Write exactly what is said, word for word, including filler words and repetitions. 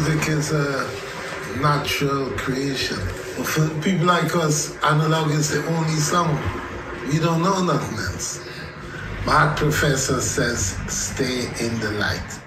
music is a natural creation. But for people like us, analog is the only song. We don't know nothing else. My professor says, stay in the light.